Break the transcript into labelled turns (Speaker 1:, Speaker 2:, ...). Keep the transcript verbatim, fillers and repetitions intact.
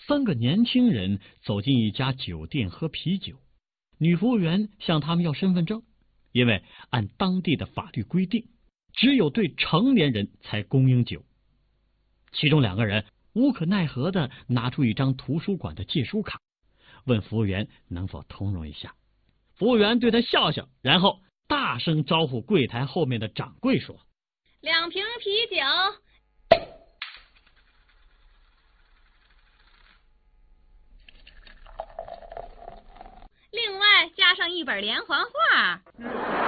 Speaker 1: 三个年轻人走进一家酒店喝啤酒，女服务员向他们要身份证，因为按当地的法律规定，只有对成年人才供应酒。其中两个人无可奈何地拿出一张图书馆的借书卡，问服务员能否通融一下。服务员对他笑笑，然后大声招呼柜台后面的掌柜说：
Speaker 2: 两瓶啤酒。另外加上一本连环画。